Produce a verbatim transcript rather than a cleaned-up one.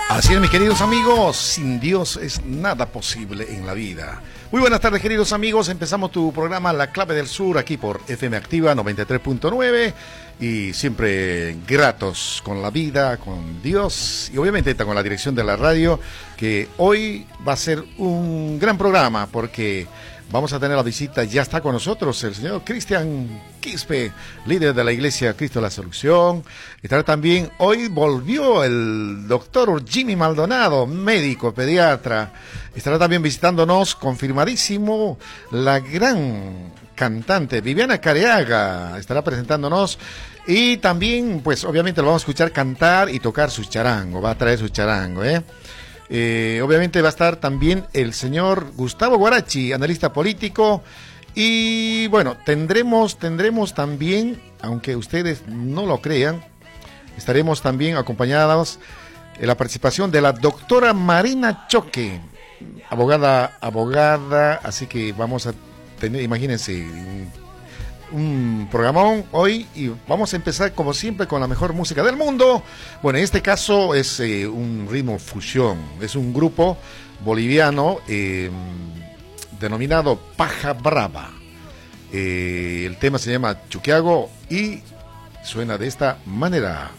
Así es, mis queridos amigos, sin Dios es nada posible en la vida. Muy buenas tardes, queridos amigos. Empezamos tu programa La Clave del Sur aquí por F M Activa noventa y tres punto nueve y siempre gratos con la vida, con Dios y obviamente con la dirección de la radio, que hoy va a ser un gran programa porque vamos a tener la visita, ya está con nosotros el señor Cristian Quispe, líder de la Iglesia Cristo de la Solución. Estará también, hoy volvió el doctor Jimmy Maldonado, médico, pediatra. Estará también visitándonos, confirmadísimo, la gran cantante Viviana Careaga, estará presentándonos. Y también, pues obviamente lo vamos a escuchar cantar y tocar su charango, va a traer su charango, ¿eh? Eh, obviamente va a estar también el señor Gustavo Guarachi, analista político, y bueno, tendremos, tendremos también, aunque ustedes no lo crean, estaremos también acompañados en la participación de la doctora Marina Choque, abogada, abogada, así que vamos a tener, imagínense, un programón hoy y vamos a empezar como siempre con la mejor música del mundo. Bueno, en este caso es eh, un ritmo fusión, es un grupo boliviano eh, denominado Paja Brava. Eh, el tema se llama Chuquiago y suena de esta manera.